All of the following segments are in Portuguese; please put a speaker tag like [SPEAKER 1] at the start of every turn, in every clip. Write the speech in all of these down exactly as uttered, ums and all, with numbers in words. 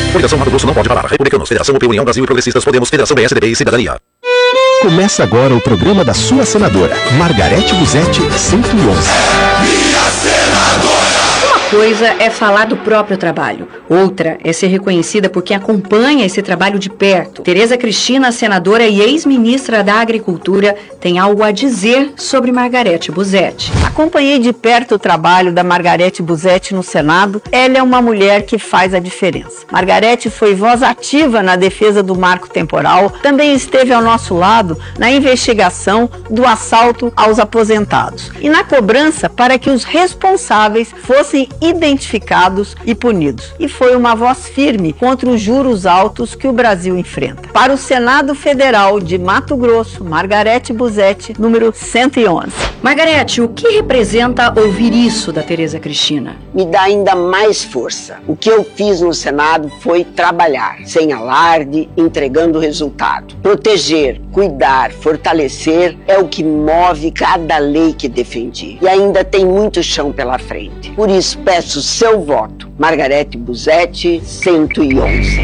[SPEAKER 1] Coligação Mato Grosso não pode parar. Republicanos, Federação U P, União Brasil e Progressistas, Podemos, Federação P S D B e Cidadania.
[SPEAKER 2] Começa agora o programa da sua senadora, Margarete Busetti, cento e onze.
[SPEAKER 3] Minha senadora!
[SPEAKER 4] Uma coisa é falar do próprio trabalho, outra é ser reconhecida por quem acompanha esse trabalho de perto. Tereza Cristina, senadora e ex-ministra da Agricultura, tem algo a dizer sobre Margarete Busetti.
[SPEAKER 5] Acompanhei de perto o trabalho da Margarete Busetti no Senado. Ela é uma mulher que faz a diferença. Margarete foi voz ativa na defesa do marco temporal, também esteve ao nosso lado na investigação do assalto aos aposentados e na cobrança para que os responsáveis fossem identificados e punidos. E foi uma voz firme contra os juros altos que o Brasil enfrenta. Para o Senado Federal de Mato Grosso, Margarete Busetti, número cento e onze.
[SPEAKER 4] Margarete, o que representa ouvir isso da Tereza Cristina?
[SPEAKER 6] Me dá ainda mais força. O que eu fiz no Senado foi trabalhar, sem alarde, entregando resultado. Proteger, cuidar, fortalecer é o que move cada lei que defendi. E ainda tem muito chão pela frente. Por isso, peço seu voto. Margarete Busetti, cento e onze.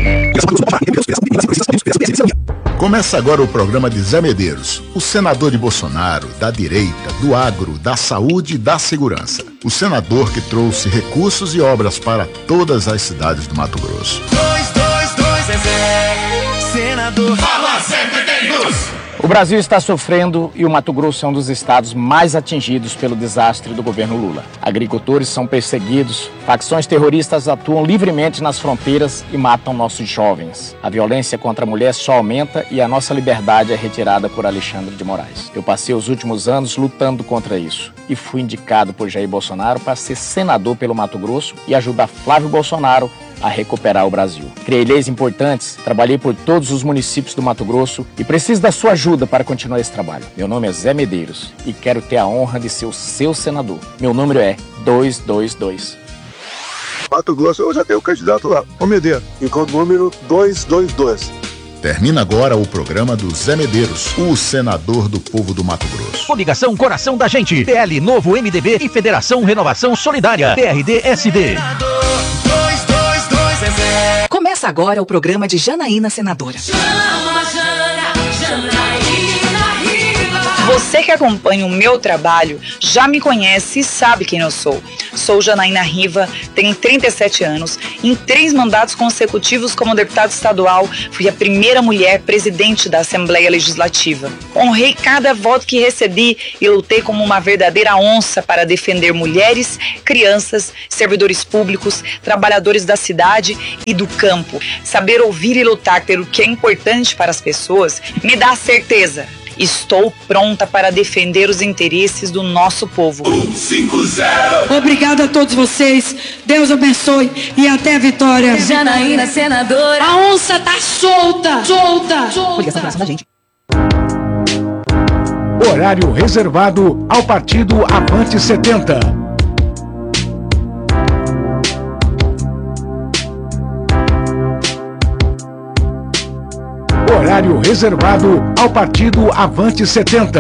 [SPEAKER 7] Começa agora o programa de Zé Medeiros, o senador de Bolsonaro, da direita, do agro, da saúde e da segurança. O senador que trouxe recursos e obras para todas as cidades do Mato Grosso.
[SPEAKER 3] Dois, dois, dois, é Zé, senador. Fala sempre tem luz.
[SPEAKER 8] O Brasil está sofrendo e o Mato Grosso é um dos estados mais atingidos pelo desastre do governo Lula. Agricultores são perseguidos, facções terroristas atuam livremente nas fronteiras e matam nossos jovens. A violência contra a mulher só aumenta e a nossa liberdade é retirada por Alexandre de Moraes. Eu passei os últimos anos lutando contra isso e fui indicado por Jair Bolsonaro para ser senador pelo Mato Grosso e ajudar Flávio Bolsonaro a recuperar o Brasil. Criei leis importantes, trabalhei por todos os municípios do Mato Grosso e preciso da sua ajuda para continuar esse trabalho. Meu nome é Zé Medeiros e quero ter a honra de ser o seu senador. Meu número é dois dois dois.
[SPEAKER 9] Mato Grosso, eu já tenho o candidato lá, o Medeiros, enquanto número dois dois dois.
[SPEAKER 7] Termina agora o programa do Zé Medeiros, o senador do povo do Mato Grosso.
[SPEAKER 10] Coligação Coração da Gente, P L Novo M D B e Federação Renovação Solidária, P R D S D.
[SPEAKER 11] Começa agora o programa de Janaína Senadora.
[SPEAKER 3] Chama, Jana, Janaína Riva.
[SPEAKER 12] Você que acompanha o meu trabalho já me conhece e sabe quem eu sou. Sou Janaína Riva, tenho trinta e sete anos. Em três mandatos consecutivos como deputada estadual, fui a primeira mulher presidente da Assembleia Legislativa. Honrei cada voto que recebi e lutei como uma verdadeira onça para defender mulheres, crianças, servidores públicos, trabalhadores da cidade e do campo. Saber ouvir e lutar pelo que é importante para as pessoas me dá certeza. Estou pronta para defender os interesses do nosso povo.
[SPEAKER 3] um cinco zero.
[SPEAKER 13] Obrigada a todos vocês. Deus abençoe e até a vitória.
[SPEAKER 11] Janaína Senadora.
[SPEAKER 13] A onça tá solta, solta, solta.
[SPEAKER 11] Coligação Coração da Gente.
[SPEAKER 2] Horário reservado ao partido Avante setenta. Horário reservado ao partido Avante setenta.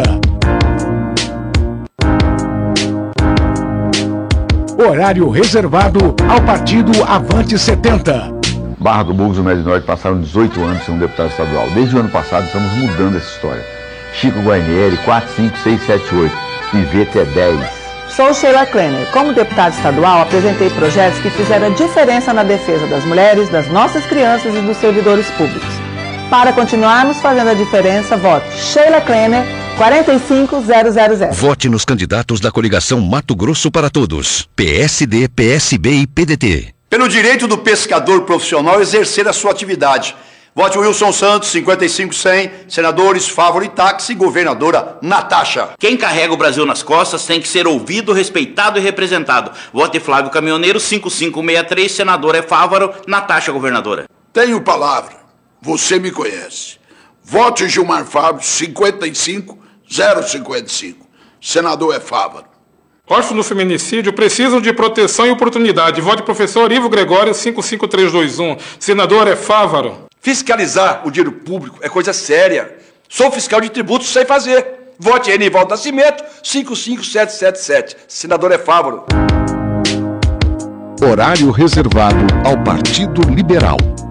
[SPEAKER 2] Horário reservado ao partido Avante setenta.
[SPEAKER 14] Barra do Bugos e o Médio Norte passaram dezoito anos sem um deputado estadual. Desde o ano passado estamos mudando essa história. Chico Guarnieri, quatro, cinco, seis, sete, oito. Ivete é dez.
[SPEAKER 5] Sou Sheila Klenner. Como deputada estadual, apresentei projetos que fizeram a diferença na defesa das mulheres, das nossas crianças e dos servidores públicos. Para continuarmos fazendo a diferença, vote Sheila Klenner, quatro cinco zero zero zero.
[SPEAKER 15] Vote nos candidatos da coligação Mato Grosso para Todos. P S D, P S B e P D T.
[SPEAKER 16] Pelo direito do pescador profissional exercer a sua atividade. Vote Wilson Santos, cinquenta e cinco cem, senadores Fávaro e Táxi, governadora Natasha.
[SPEAKER 17] Quem carrega o Brasil nas costas tem que ser ouvido, respeitado e representado. Vote Flávio Caminhoneiro, cinco cinco seis três, senadora é Fávaro, Natasha, governadora.
[SPEAKER 18] Tenho palavra, você me conhece. Vote Gilmar Fábio, cinquenta e cinco zero cinquenta e cinco, senador é Fávaro.
[SPEAKER 19] Órfãos do feminicídio precisam de proteção e oportunidade. Vote professor Ivo Gregório, cinco cinco três dois um, senador é Fávaro.
[SPEAKER 16] Fiscalizar o dinheiro público é coisa séria. Sou fiscal de tributos, sei fazer. Vote Enivaldo Nascimento, cinco cinco sete sete sete, senador é Fávaro.
[SPEAKER 2] Horário reservado ao Partido Liberal.